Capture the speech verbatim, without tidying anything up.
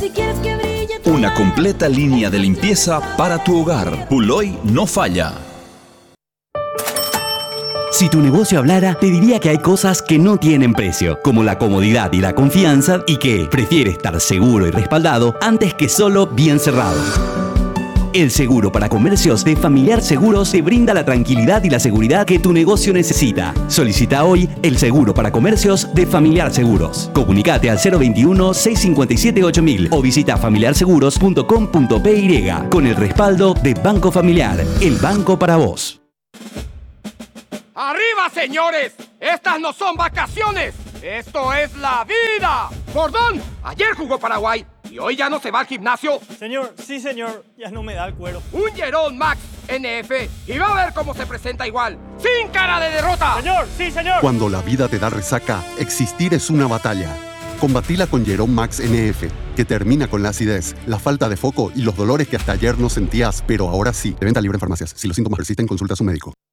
Si quieres que brille tu Una hogar, completa línea de limpieza para tu hogar. Puloy no falla. Si tu negocio hablara, te diría que hay cosas que no tienen precio, como la comodidad y la confianza, y que prefiere estar seguro y respaldado antes que solo bien cerrado. El seguro para comercios de Familiar Seguros te brinda la tranquilidad y la seguridad que tu negocio necesita. Solicita hoy el seguro para comercios de Familiar Seguros. Comunicate al cero veintiuno, seiscientos cincuenta y siete, ocho mil o visita familiar seguros punto com punto pe y con el respaldo de Banco Familiar, el banco para vos. ¡Arriba, señores! ¡Estas no son vacaciones! ¡Esto es la vida! ¡Gordón! Ayer jugó Paraguay y hoy ya no se va al gimnasio. Señor, sí señor, ya no me da el cuero. Un Jerón Max N F y va a ver cómo se presenta igual, sin cara de derrota. Señor, sí señor. Cuando la vida te da resaca, existir es una batalla. Combatila con Jerón Max N F, que termina con la acidez, la falta de foco y los dolores que hasta ayer no sentías, pero ahora sí. De venta libre en farmacias. Si los síntomas persisten, consulta a su médico.